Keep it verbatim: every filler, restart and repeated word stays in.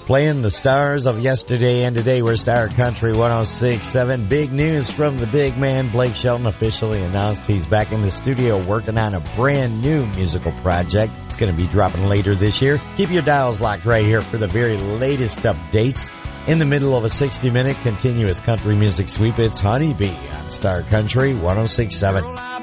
Playing the stars of yesterday and today. We're Star Country one oh six point seven. Big news from the big man. Blake Shelton officially announced he's back in the studio working on a brand new musical project. It's going to be dropping later this year. Keep your dials locked right here for the very latest updates. In the middle of a sixty minute continuous country music sweep, it's Honeybee on Star Country one oh six point seven.